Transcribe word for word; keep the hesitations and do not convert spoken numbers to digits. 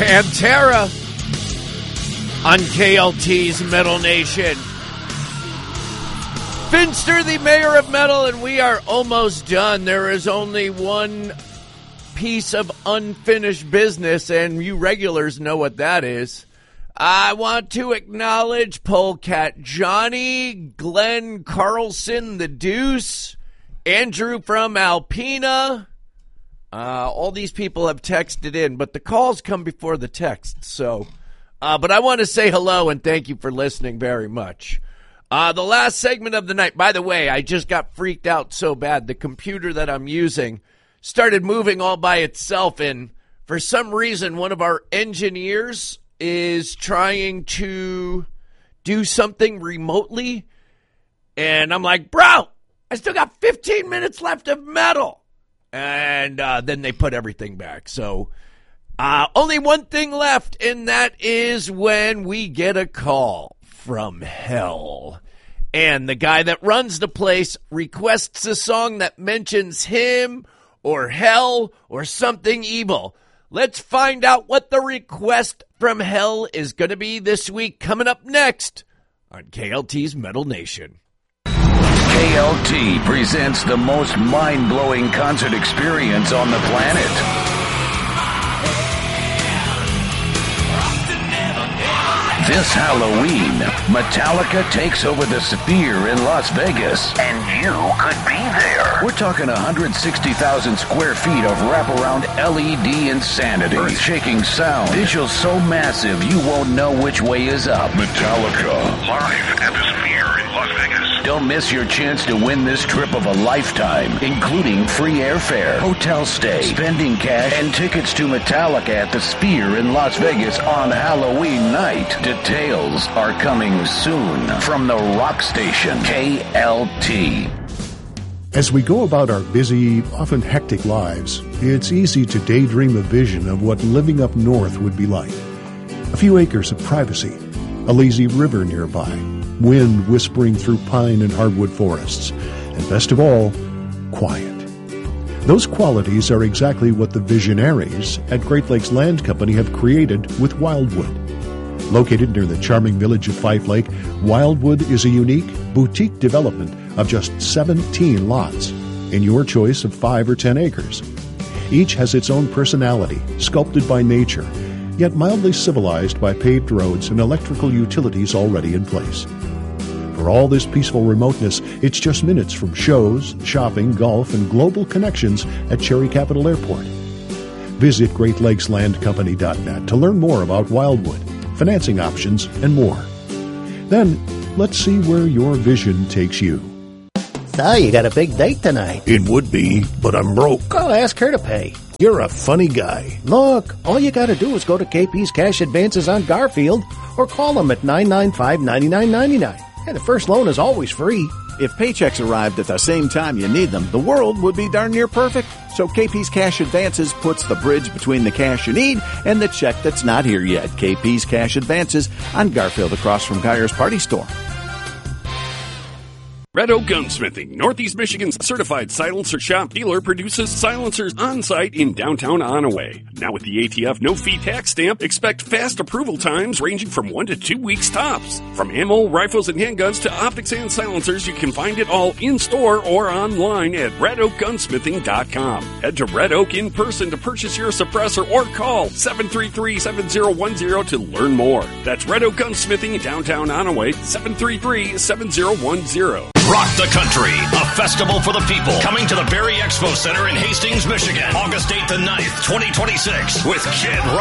Pantera on K L T's Metal Nation. Finster, the mayor of metal, and we are almost done. There is only one piece of unfinished business, and you regulars know what that is. I want to acknowledge Polecat Johnny, Glenn Carlson, the Deuce, Andrew from Alpena. Uh, all these people have texted in, but the calls come before the texts. So, uh, but I want to say hello and thank you for listening very much. Uh, the last segment of the night, by the way, I just got freaked out so bad. The computer that I'm using started moving all by itself, and for some reason, one of our engineers is trying to do something remotely, and I'm like, bro, I still got fifteen minutes left of metal. And uh, then they put everything back. So uh, only one thing left, and that is when we get a call from hell. And the guy that runs the place requests a song that mentions him or hell or something evil. Let's find out what the request from hell is going to be this week, coming up next on K L T's Metal Nation. K L T presents the most mind-blowing concert experience on the planet. This Halloween, Metallica takes over the Sphere in Las Vegas. And you could be there. We're talking one hundred sixty thousand square feet of wraparound L E D insanity. Earth-shaking sound. Visuals so massive you won't know which way is up. Metallica. Live at the Sphere in Las Vegas. Don't miss your chance to win this trip of a lifetime, including free airfare, hotel stay, spending cash, and tickets to Metallica at the Sphere in Las Vegas on Halloween night. Details are coming soon from the rock station K L T. As we go about our busy, often hectic lives, it's easy to daydream a vision of what living up north would be like. A few acres of privacy, a lazy river nearby, wind whispering through pine and hardwood forests, and best of all, quiet. Those qualities are exactly what the visionaries at Great Lakes Land Company have created with Wildwood. Located near the charming village of Fife Lake, Wildwood is a unique, boutique development of just seventeen lots, in your choice of five or ten acres. Each has its own personality, sculpted by nature, yet mildly civilized by paved roads and electrical utilities already in place. For all this peaceful remoteness, it's just minutes from shows, shopping, golf, and global connections at Cherry Capital Airport. Visit Great Lakes Land Company dot net to learn more about Wildwood, financing options, and more. Then, let's see where your vision takes you. So, you got a big date tonight. It would be, but I'm broke. Oh, ask her to pay. You're a funny guy. Look, all you got to do is go to K P's Cash Advances on Garfield or call them at nine nine five, nine nine nine nine. And the first loan is always free. If paychecks arrived at the same time you need them, the world would be darn near perfect. So K P's Cash Advances puts the bridge between the cash you need and the check that's not here yet. K P's Cash Advances on Garfield across from Geyer's Party Store. Red Oak Gunsmithing, Northeast Michigan's certified silencer shop dealer, produces silencers on-site in downtown Onaway. Now with the A T F no-fee tax stamp, expect fast approval times ranging from one to two weeks tops. From ammo, rifles, and handguns to optics and silencers, you can find it all in-store or online at red oak gunsmithing dot com. Head to Red Oak in person to purchase your suppressor or call seven three three, seven zero one zero to learn more. That's Red Oak Gunsmithing in downtown Onaway, seven three three, seven zero one zero. Rock the Country, a festival for the people, coming to the Berry Expo Center in Hastings, Michigan, August eighth and ninth, twenty twenty-six, with Kid Rock.